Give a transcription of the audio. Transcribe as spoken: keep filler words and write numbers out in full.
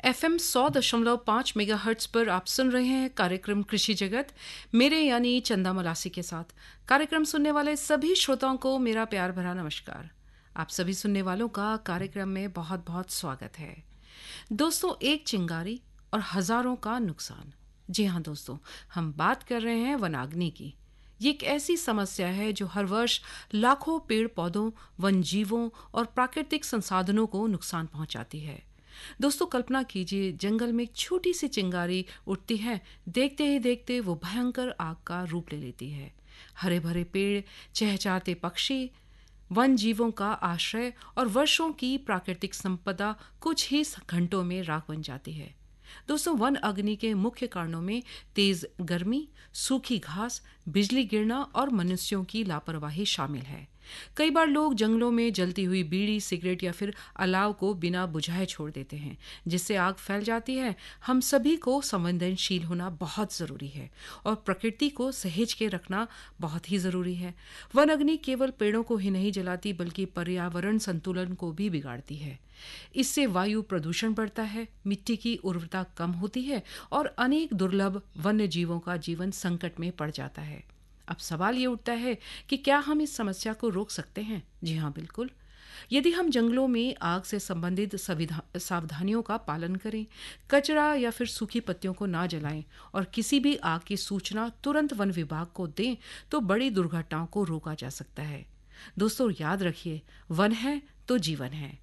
FM सौ दशमलव पाँच मेगाहर्ट्ज पर आप सुन रहे हैं कार्यक्रम कृषि जगत, मेरे यानी चंदा मलासी के साथ। कार्यक्रम सुनने वाले सभी श्रोताओं को मेरा प्यार भरा नमस्कार। आप सभी सुनने वालों का कार्यक्रम में बहुत बहुत स्वागत है। दोस्तों, एक चिंगारी और हजारों का नुकसान। जी हाँ दोस्तों, हम बात कर रहे हैं वनाग्नि की। ये एक ऐसी समस्या है जो हर वर्ष लाखों पेड़ पौधों, वन जीवों और प्राकृतिक संसाधनों को नुकसान पहुंचाती है। दोस्तों, कल्पना कीजिए, जंगल में एक छोटी सी चिंगारी उठती है, देखते ही देखते वो भयंकर आग का रूप ले लेती है। हरे भरे पेड़, चहचहाते पक्षी, वन जीवों का आश्रय और वर्षों की प्राकृतिक संपदा कुछ ही घंटों में राख बन जाती है। दोस्तों, वन अग्नि के मुख्य कारणों में तेज गर्मी, सूखी घास, बिजली गिरना और मनुष्यों की लापरवाही शामिल है। कई बार लोग जंगलों में जलती हुई बीड़ी, सिगरेट या फिर अलाव को बिना बुझाए छोड़ देते हैं, जिससे आग फैल जाती है। हम सभी को संवेदनशील होना बहुत जरूरी है और प्रकृति को सहेज के रखना बहुत ही जरूरी है। वन अग्नि केवल पेड़ों को ही नहीं जलाती, बल्कि पर्यावरण संतुलन को भी बिगाड़ती है। इससे वायु प्रदूषण बढ़ता है, मिट्टी की उर्वरता कम होती है और अनेक दुर्लभ वन्य जीवों का जीवन संकट में पड़ जाता है। अब सवाल ये उठता है कि क्या हम इस समस्या को रोक सकते हैं? जी हाँ, बिल्कुल। यदि हम जंगलों में आग से संबंधित सावधानियों का पालन करें, कचरा या फिर सूखी पत्तियों को ना जलाएं और किसी भी आग की सूचना तुरंत वन विभाग को दें, तो बड़ी दुर्घटनाओं को रोका जा सकता है। दोस्तों, याद रखिए, वन है तो जीवन है।